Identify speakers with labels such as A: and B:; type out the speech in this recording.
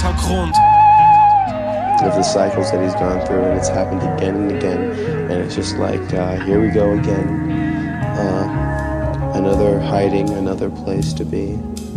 A: Hintergrund.
B: Of the cycles that he's gone through, and it's happened again and again, and it's just like, here we go again. Another hiding, another place to be.